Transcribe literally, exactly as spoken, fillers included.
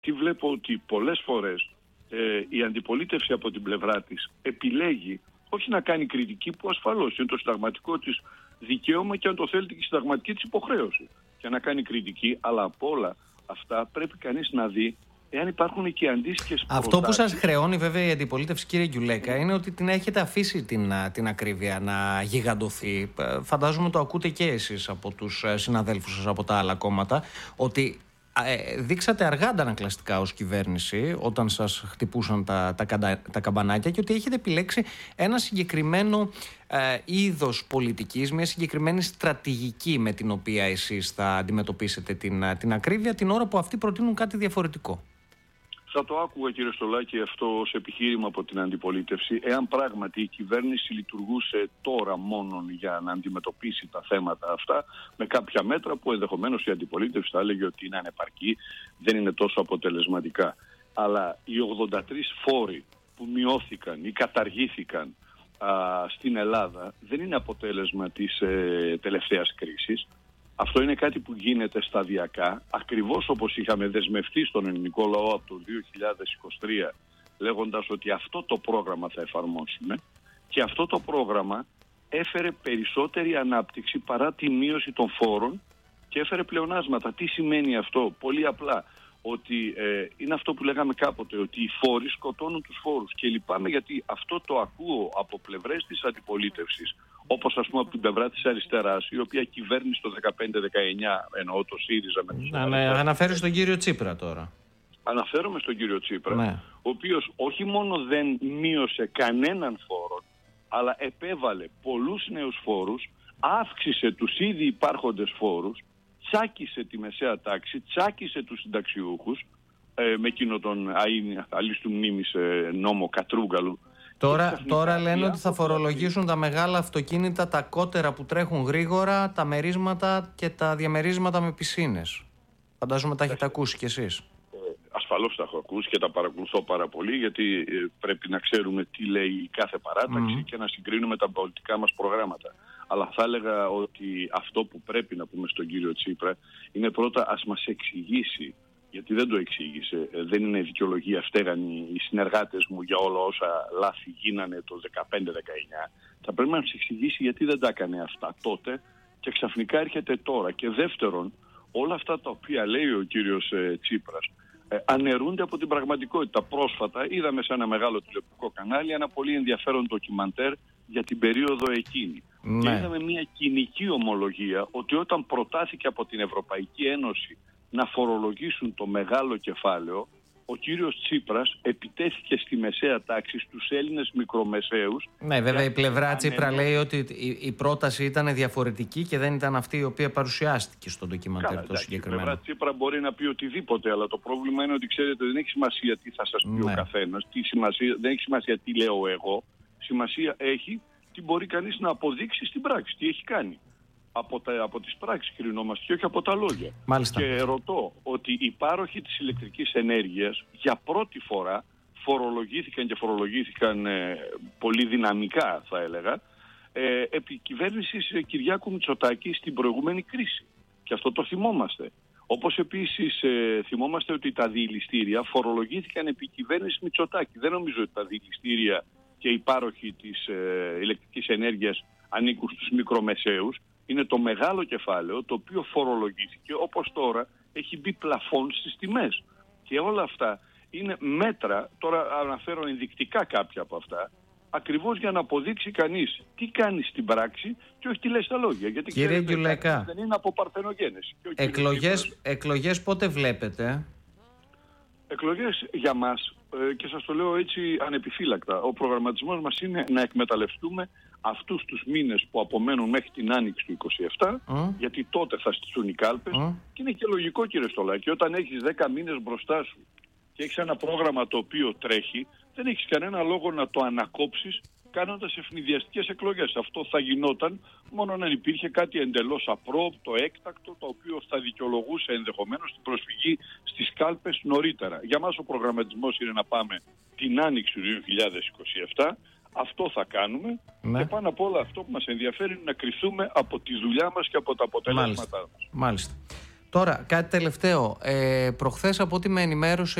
τι βλέπω ότι πολλές φορές ε, η αντιπολίτευση από την πλευρά της επιλέγει όχι να κάνει κριτική, που ασφαλώς είναι το συνταγματικό της δικαίωμα και αν το θέλετε και η συνταγματική της υποχρέωση, και να κάνει κριτική, αλλά από όλα αυτά πρέπει κανείς να δει εάν υπάρχουν και αντίστοιχες προτάσεις. Αυτό που σας χρεώνει βέβαια η αντιπολίτευση, κύριε Γκιουλέκα, είναι ότι την έχετε αφήσει την, την ακρίβεια να γιγαντωθεί. Φαντάζομαι το ακούτε και εσείς από τους συναδέλφους σας από τα άλλα κόμματα, ότι ε, δείξατε αργά αντανακλαστικά ως κυβέρνηση όταν σας χτυπούσαν τα, τα, καντα, τα καμπανάκια, και ότι έχετε επιλέξει ένα συγκεκριμένο ε, είδος πολιτικής, μια συγκεκριμένη στρατηγική με την οποία εσείς θα αντιμετωπίσετε την, την ακρίβεια, την ώρα που αυτοί προτείνουν κάτι διαφορετικό. Θα το άκουγα, κύριε Στολάκη, αυτό ως επιχείρημα από την αντιπολίτευση, εάν πράγματι η κυβέρνηση λειτουργούσε τώρα μόνον για να αντιμετωπίσει τα θέματα αυτά με κάποια μέτρα που ενδεχομένως η αντιπολίτευση θα έλεγε ότι είναι ανεπαρκή, δεν είναι τόσο αποτελεσματικά. Αλλά οι ογδόντα τρεις φόροι που μειώθηκαν ή καταργήθηκαν α, στην Ελλάδα δεν είναι αποτέλεσμα της ε, τελευταίας κρίσης. Αυτό είναι κάτι που γίνεται σταδιακά, ακριβώς όπως είχαμε δεσμευτεί στον ελληνικό λαό από το δύο χιλιάδες είκοσι τρία, λέγοντας ότι αυτό το πρόγραμμα θα εφαρμόσουμε, και αυτό το πρόγραμμα έφερε περισσότερη ανάπτυξη παρά τη μείωση των φόρων και έφερε πλεονάσματα. Τι σημαίνει αυτό? Πολύ απλά, ότι ε, είναι αυτό που λέγαμε κάποτε, ότι οι φόροι σκοτώνουν τους φόρους, και λυπάμαι γιατί αυτό το ακούω από πλευρές της αντιπολίτευσης, όπως ας πούμε από την πλευρά της αριστεράς, η οποία κυβέρνησε το δεκαπέντε δεκαεννιά, εννοώ το ΣΥΡΙΖΑ με τους Να με αναφέρει στον κύριο Τσίπρα τώρα. Αναφέρομαι στον κύριο Τσίπρα, ναι. ο οποίος όχι μόνο δεν μείωσε κανέναν φόρο, αλλά επέβαλε πολλούς νέους φόρους, αύξησε τους ήδη υπάρχοντες φόρους, τσάκισε τη μεσαία τάξη, τσάκισε τους συνταξιούχους ε, με εκείνο τον αλής του μνήμης ε, νόμο Κατρούγκαλου. Τώρα, τώρα λένε ότι θα φορολογήσουν τα μεγάλα αυτοκίνητα, τα κότερα που τρέχουν γρήγορα, τα μερίσματα και τα διαμερίσματα με πισίνες. Φαντάζομαι τα έχετε ακούσει κι εσείς. Ε, ασφαλώς τα έχω ακούσει και τα παρακολουθώ πάρα πολύ, γιατί ε, πρέπει να ξέρουμε τι λέει η κάθε παράταξη mm. και να συγκρίνουμε τα πολιτικά μας προγράμματα. Αλλά θα έλεγα ότι αυτό που πρέπει να πούμε στον κύριο Τσίπρα είναι πρώτα ας μας εξηγήσει, γιατί δεν το εξήγησε, δεν είναι δικαιολογία φταίγανοι οι συνεργάτες μου για όλα όσα λάθη γίνανε το δεκαπέντε δεκαεννιά. Θα πρέπει να μας εξηγήσει γιατί δεν τα έκανε αυτά τότε και ξαφνικά έρχεται τώρα. Και δεύτερον, όλα αυτά τα οποία λέει ο κύριος ε, Τσίπρας ε, αναιρούνται από την πραγματικότητα. Πρόσφατα είδαμε σε ένα μεγάλο τηλεοπτικό κανάλι ένα πολύ ενδιαφέρον ντοκιμαντέρ για την περίοδο εκείνη. Ναι. Και είδαμε μια κοινική ομολογία ότι όταν προτάθηκε από την Ευρωπαϊκή Ένωση να φορολογήσουν το μεγάλο κεφάλαιο, ο κύριος Τσίπρας επιτέθηκε στη μεσαία τάξη, στους Έλληνες μικρομεσαίους. Ναι, βέβαια η πλευρά Τσίπρα ανέμω... λέει ότι η πρόταση ήταν διαφορετική και δεν ήταν αυτή η οποία παρουσιάστηκε στο ντοκιμαντέρ το συγκεκριμένο. Η πλευρά Τσίπρα μπορεί να πει οτιδήποτε, αλλά το πρόβλημα είναι ότι ξέρετε δεν έχει σημασία τι θα σας πει ναι. ο καθένας, τι σημασία, δεν έχει σημασία τι λέω εγώ, σημασία έχει τι μπορεί κανείς να αποδείξει στην πράξη, τι έχει κάνει. Από, τα, από τις πράξεις κρινόμαστε και όχι από τα λόγια. Μάλιστα. Και ρωτώ ότι οι πάροχοι της ηλεκτρικής ενέργειας για πρώτη φορά φορολογήθηκαν και φορολογήθηκαν ε, πολύ δυναμικά θα έλεγα ε, επί κυβέρνησης Κυριάκου Μητσοτάκη στην προηγούμενη κρίση. Και αυτό το θυμόμαστε. Όπως επίσης ε, θυμόμαστε ότι τα διηληστήρια φορολογήθηκαν επί κυβέρνησης Μητσοτάκη. Δεν νομίζω ότι τα διηληστήρια και οι πάροχοι της ε, ηλεκτρικής ενέργειας ανήκουν στους μικρομεσαίους. Είναι το μεγάλο κεφάλαιο το οποίο φορολογήθηκε, όπως τώρα έχει μπει πλαφόν στις τιμές. Και όλα αυτά είναι μέτρα, τώρα αναφέρω ενδεικτικά κάποια από αυτά, ακριβώς για να αποδείξει κανείς τι κάνει στην πράξη και όχι τι λέει στα λόγια. Γιατί κύριε Γκιουλέκα, δεν είναι από παρθενογένεση. Εκλογές, εκλογές πότε βλέπετε? Εκλογές για μας, ε, και σας το λέω έτσι ανεπιφύλακτα, ο προγραμματισμός μας είναι να εκμεταλλευτούμε αυτούς τους μήνες που απομένουν μέχρι την άνοιξη του είκοσι επτά, mm. γιατί τότε θα στηθούν οι κάλπες, mm. και είναι και λογικό κύριε Στολάκη, όταν έχεις δέκα μήνες μπροστά σου και έχεις ένα πρόγραμμα το οποίο τρέχει, δεν έχεις κανένα λόγο να το ανακόψεις κάνοντας ευνηδιαστικές εκλογές. Αυτό θα γινόταν μόνο αν υπήρχε κάτι εντελώς απρόοπτο, έκτακτο, το οποίο θα δικαιολογούσε ενδεχομένως την προσφυγή στις κάλπες νωρίτερα. Για μας ο προγραμματισμός είναι να πάμε την άνοιξη του δύο χιλιάδες είκοσι επτά. Αυτό θα κάνουμε, ναι. και πάνω απ' όλα αυτό που μας ενδιαφέρει είναι να κριθούμε από τη δουλειά μας και από τα αποτελέσματά μας. Μάλιστα. Τώρα, κάτι τελευταίο. Ε, προχθές, από ό,τι με ενημέρωσε